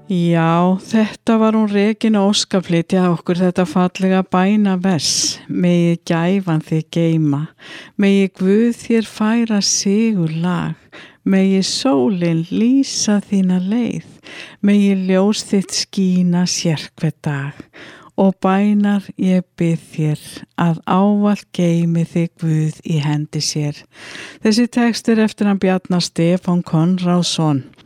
Já, þetta var hún Regína Ósk að flytja okkur þetta fallega bænavers. Megi gæfan þig geyma, megi Guð þér færa sigurlag, megi sólin lýsa þína leið, megi ljós þitt skína sérhver dag. Og bænar ég bið þér að ávallt geymi þig Guð í hendi sér. Þessi text eftir hann Bjarna Stefán Konráðsson.